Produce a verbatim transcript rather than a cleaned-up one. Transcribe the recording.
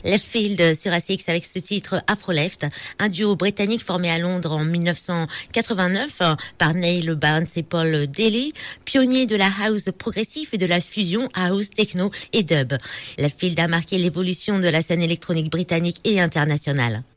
Left Field sur A C X avec ce titre Afro Left, un duo britannique formé à Londres en mille neuf cent quatre-vingt-neuf par Neil Barnes et Paul Daly, pionniers de la house progressive et de la fusion house, techno et dub. Left Field a marqué l'évolution de la scène électronique britannique et internationale.